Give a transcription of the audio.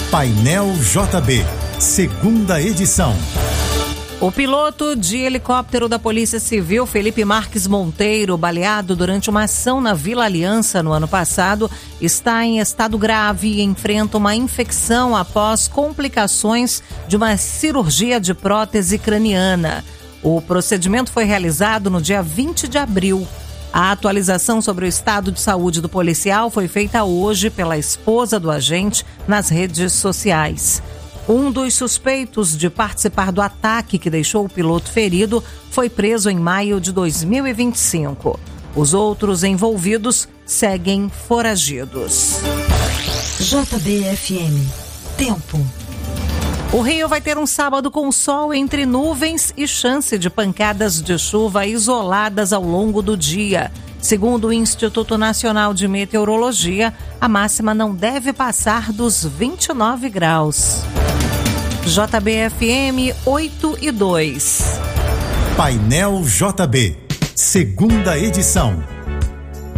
Painel JB, segunda edição. O piloto de helicóptero da Polícia Civil, Felipe Marques Monteiro, baleado durante uma ação na Vila Aliança no ano passado, está em estado grave e enfrenta uma infecção após complicações de uma cirurgia de prótese craniana. O procedimento foi realizado no dia 20 de abril. A atualização sobre o estado de saúde do policial foi feita hoje pela esposa do agente nas redes sociais. Um dos suspeitos de participar do ataque que deixou o piloto ferido foi preso em maio de 2025. Os outros envolvidos seguem foragidos. JBFM. Tempo. O Rio vai ter um sábado com sol entre nuvens e chance de pancadas de chuva isoladas ao longo do dia. Segundo o Instituto Nacional de Meteorologia, a máxima não deve passar dos 29 graus. JBFM 8:02. Painel JB, segunda edição.